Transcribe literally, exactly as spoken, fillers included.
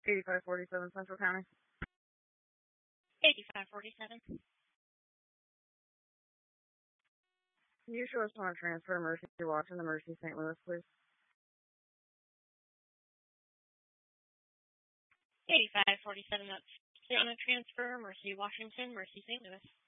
eighty-five forty-seven Central County. eighty-five forty-seven. Can you show us on a transfer to Mercy Washington to Mercy Saint Louis, please? eighty-five forty-seven, that's on a transfer, Mercy Washington, Mercy Saint Louis.